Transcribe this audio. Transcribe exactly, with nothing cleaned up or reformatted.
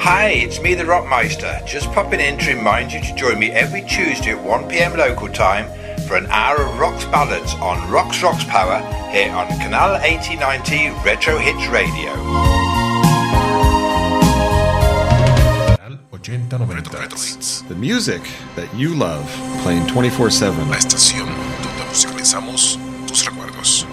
Hi, it's me, the Rockmeister, just popping in to remind you to join me every Tuesday at one p.m. local time for an hour of Rocks Ballads on Rocks Rocks Power here on Canal eighty ninety Retro Hits Radio. eighty noventa. The music that you love, playing twenty-four seven. La estación donde musicalizamos tus recuerdos.